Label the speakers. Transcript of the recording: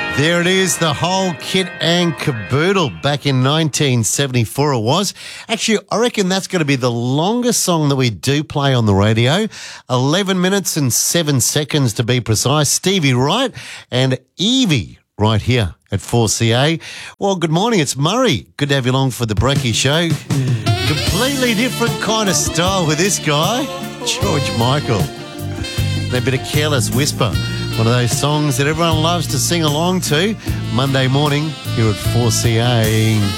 Speaker 1: There it is, the whole kit and caboodle. Back in 1974 it was. Actually, I reckon that's going to be the longest song that we do play on the radio. 11 minutes and 7 seconds to be precise. Stevie Wright and Evie right here at 4CA. Well, good morning, it's Murray. Good to have you along for the Brekkie Show. Completely different kind of style with this guy, George Michael. And a bit of Careless Whisper. One of those songs that everyone loves to sing along to Monday morning here at 4CA.